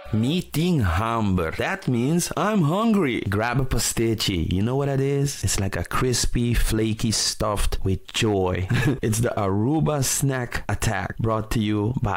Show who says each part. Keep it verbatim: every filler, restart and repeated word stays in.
Speaker 1: Meeting hamburger. That means I'm hungry. Grab a pastici. You know what that is? It's like a crispy, flaky stuffed with joy. It's the Aruba snack attack brought to you by